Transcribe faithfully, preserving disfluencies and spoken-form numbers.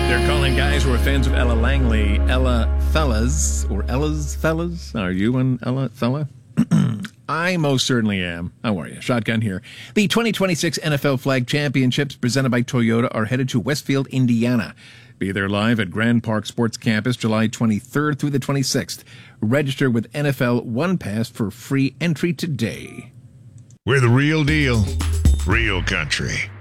They're calling guys who are fans of Ella Langley Ella Fellas, or Ella's Fellas. Are you an Ella Fella? I most certainly am. How are you? Shotgun here. The twenty twenty-six N F L Flag Championships presented by Toyota are headed to Westfield, Indiana. Be there live at Grand Park Sports Campus July twenty-third through the twenty-sixth. Register with N F L One Pass for free entry today. We're the real deal, real country.